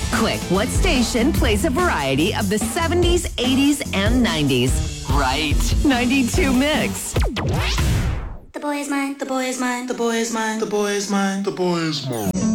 Quick, what station plays a variety of the 70s, 80s, and 90s? Right, 92 Mix. The boy is mine, the boy is mine, the boy is mine, the boy is mine, the boy is mine.